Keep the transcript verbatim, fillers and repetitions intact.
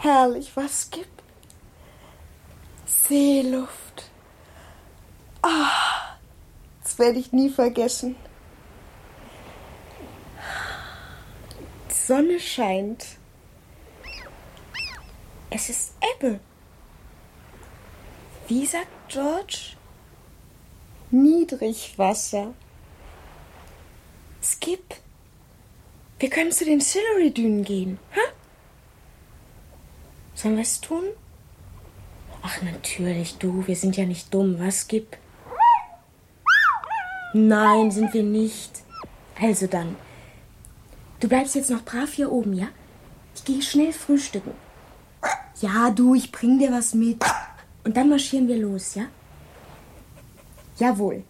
herrlich, was gibt? Seeluft. Ah, das werde ich nie vergessen. Die Sonne scheint. Es ist Ebbe. Wie sagt George? Niedrigwasser. Skip, wir können zu den Siluri-Dünen gehen, hä? Sollen wir es tun? Ach, natürlich, du, wir sind ja nicht dumm, was, Skip? Nein, sind wir nicht. Also dann, du bleibst jetzt noch brav hier oben, ja? Ich gehe schnell frühstücken. Ja, du, ich bring dir was mit. Und dann marschieren wir los, ja? Jawohl.